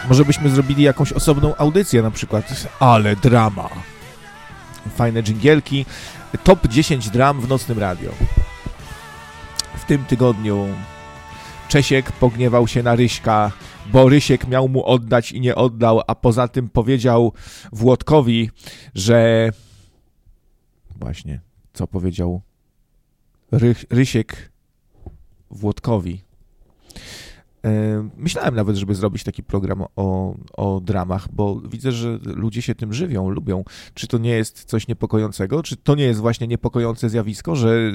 Może byśmy zrobili jakąś osobną audycję, na przykład Ale drama. Fajne dżingielki. Top 10 dram w Nocnym Radio. W tym tygodniu Czesiek pogniewał się na Ryśka, bo Rysiek miał mu oddać i nie oddał, a poza tym powiedział Włodkowi, że... Właśnie, co powiedział Rysiek Włodkowi. Myślałem nawet, żeby zrobić taki program o dramach, bo widzę, że ludzie się tym żywią, lubią. Czy to nie jest coś niepokojącego? Czy to nie jest właśnie niepokojące zjawisko, że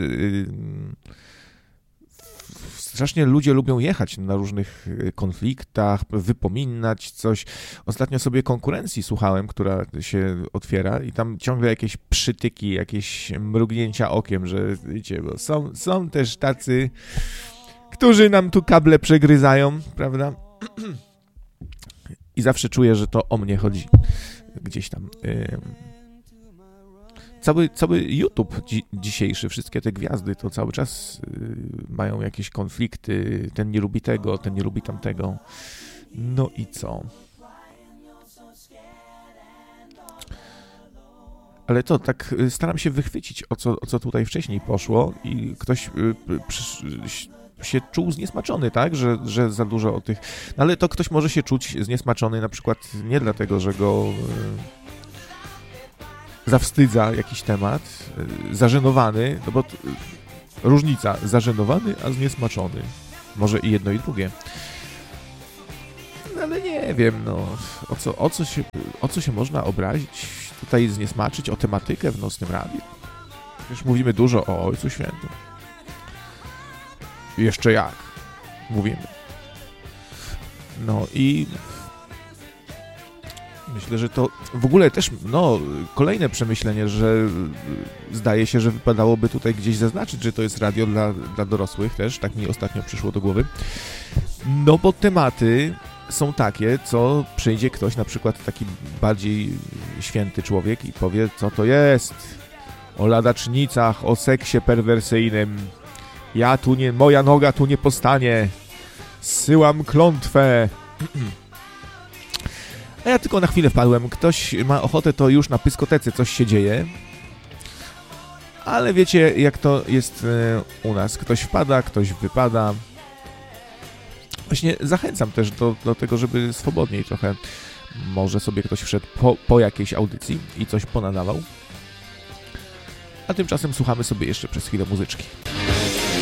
strasznie ludzie lubią jechać na różnych konfliktach, wypominać coś. Ostatnio sobie konkurencji słuchałem, która się otwiera i tam ciągle jakieś przytyki, jakieś mrugnięcia okiem, że wiecie, bo są też tacy, którzy nam tu kable przegryzają, prawda? I zawsze czuję, że to o mnie chodzi. Gdzieś tam. Cały YouTube dzisiejszy, wszystkie te gwiazdy, to cały czas mają jakieś konflikty. Ten nie lubi tego, ten nie lubi tamtego. No i co? Ale to tak staram się wychwycić, o co tutaj wcześniej poszło i ktoś się czuł zniesmaczony, tak? Że za dużo o tych... No ale to ktoś może się czuć zniesmaczony na przykład nie dlatego, że go zawstydza jakiś temat, zażenowany, no bo różnica, zażenowany, a zniesmaczony. Może i jedno i drugie. No ale nie wiem, no, o co się można obrazić, tutaj zniesmaczyć, o tematykę w Nocnym Radiu. Już mówimy dużo o Ojcu Świętym. Jeszcze jak mówimy. No i myślę, że to w ogóle też, no, kolejne przemyślenie, że zdaje się, że wypadałoby tutaj gdzieś zaznaczyć, że to jest radio dla dorosłych też, tak mi ostatnio przyszło do głowy. No bo tematy są takie, co przyjdzie ktoś, na przykład taki bardziej święty człowiek i powie, co to jest, o ladacznicach, o seksie perwersyjnym, moja noga tu nie postanie, zsyłam klątwę. A ja tylko na chwilę wpadłem, ktoś ma ochotę, to już na pyskotece coś się dzieje, ale wiecie, jak to jest u nas, ktoś wpada, ktoś wypada. Właśnie zachęcam też do tego, żeby swobodniej trochę, może sobie ktoś wszedł po jakiejś audycji i coś ponadawał. A tymczasem słuchamy sobie jeszcze przez chwilę muzyczki.